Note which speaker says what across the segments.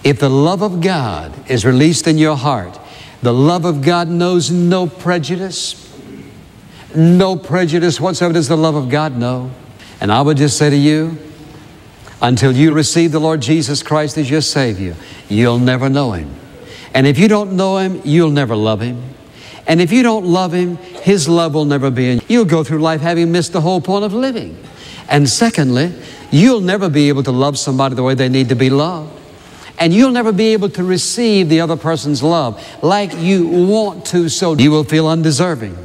Speaker 1: If the love of God is released in your heart, the love of God knows no prejudice. No prejudice whatsoever does the love of God know. And I would just say to you, until you receive the Lord Jesus Christ as your Savior, you'll never know Him. And if you don't know Him, you'll never love Him. And if you don't love Him, His love will never be in you. You'll go through life having missed the whole point of living. And secondly, you'll never be able to love somebody the way they need to be loved. And you'll never be able to receive the other person's love like you want to, so you will feel undeserving.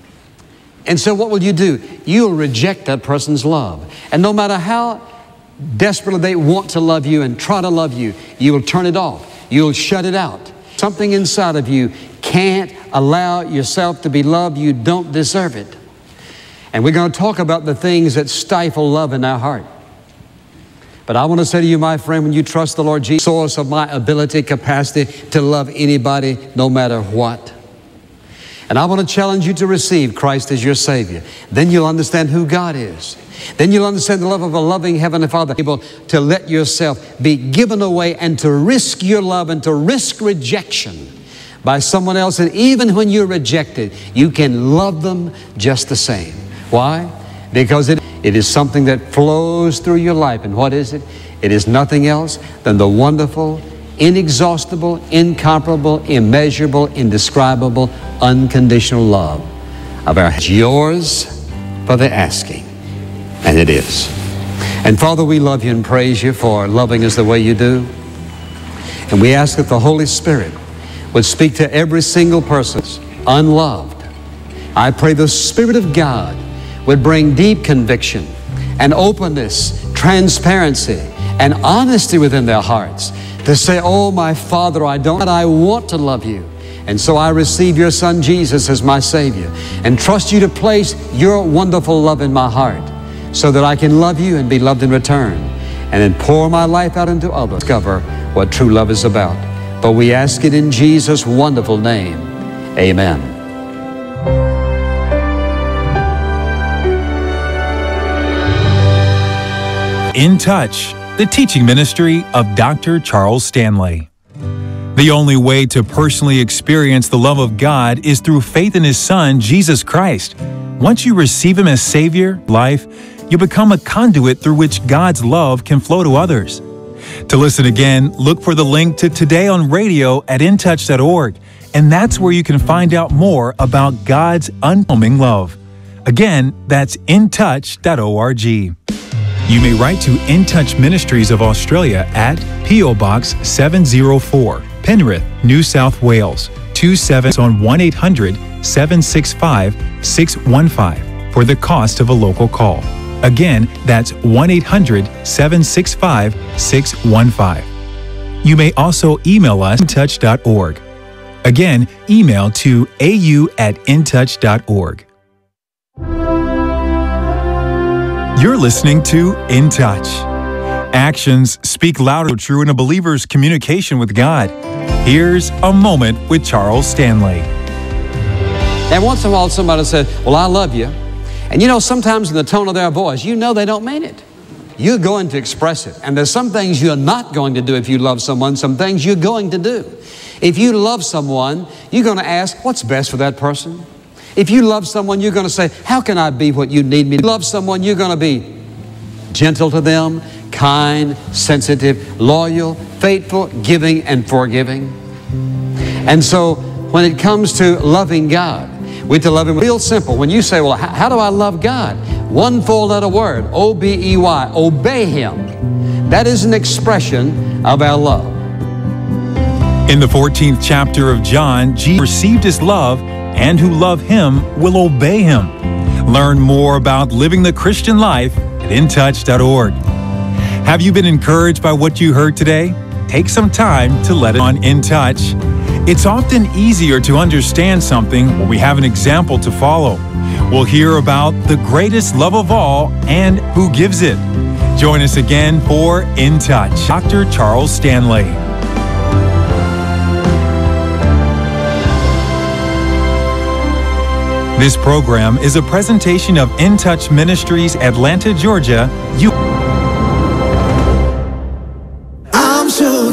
Speaker 1: And so what will you do? You'll reject that person's love. And no matter how desperately they want to love you and try to love you, you will turn it off. You'll shut it out. Something inside of you can't allow yourself to be loved. You don't deserve it. And we're going to talk about the things that stifle love in our heart. But I want to say to you, my friend, when you trust the Lord Jesus, source of my ability, capacity to love anybody, no matter what. And I want to challenge you to receive Christ as your Savior. Then you'll understand who God is. Then you'll understand the love of a loving Heavenly Father, able to let yourself be given away and to risk your love and to risk rejection by someone else. And even when you're rejected, you can love them just the same. Why? Because it is something that flows through your life. And what is it? It is nothing else than the wonderful, inexhaustible, incomparable, immeasurable, indescribable, unconditional love of our. It's yours for the asking. And it is. And Father, we love you and praise you for loving us the way you do. And we ask that the Holy Spirit would speak to every single person unloved. I pray the Spirit of God would bring deep conviction and openness, transparency, and honesty within their hearts to say, oh, my Father, I want to love you. And so I receive your Son Jesus as my Savior and trust you to place your wonderful love in my heart so that I can love you and be loved in return, and then pour my life out into others. Discover what true love is about. But we ask it in Jesus' wonderful name. Amen.
Speaker 2: In Touch, the teaching ministry of Dr. Charles Stanley. The only way to personally experience the love of God is through faith in His Son, Jesus Christ. Once you receive Him as Savior, life, you become a conduit through which God's love can flow to others. To listen again, look for the link to Today on Radio at intouch.org, and that's where you can find out more about God's unfailing love. Again, that's intouch.org. You may write to In Touch Ministries of Australia at P.O. Box 704, Penrith, New South Wales, 27 on 1-800-765-615 for the cost of a local call. Again, that's 1-800-765-615. You may also email us at intouch.org. Again, email to au@intouch.org. You're listening to In Touch. Actions speak louder than true in a believer's communication with God. Here's a moment with Charles Stanley.
Speaker 1: And once in a while somebody says, well, I love you. And you know, sometimes in the tone of their voice, you know they don't mean it. You're going to express it. And there's some things you're not going to do if you love someone, some things you're going to do. If you love someone, you're going to ask, what's best for that person? If you love someone, you're going to say, how can I be what you need me to be? If you love someone, you're going to be gentle to them, kind, sensitive, loyal, faithful, giving, and forgiving. And so when it comes to loving God, we're to love Him real simple. When you say, well, how do I love God? One four-letter word, O-B-E-Y, obey Him. That is an expression of our love.
Speaker 2: In the 14th chapter of John, Jesus received His love, and who love Him will obey Him. Learn more about living the Christian life at intouch.org. Have you been encouraged by what you heard today? Take some time to let it on In Touch. It's often easier to understand something when we have an example to follow. We'll hear about the greatest love of all and who gives it. Join us again for In Touch. Dr. Charles Stanley. This program is a presentation of In Touch Ministries, Atlanta, Georgia.